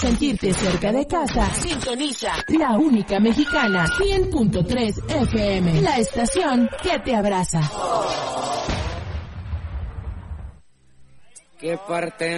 sentirte cerca de casa, sintoniza la única mexicana, 100.3 FM, la estación que te abraza. ¿Qué parte